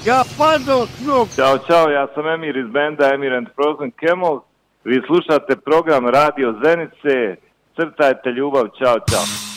Ja Pando Knop. Ćao, ja sam Emir iz benda Emir and Frozen Camels. Vi slušate program Radio Zenice. Crtajte ljubav, čao.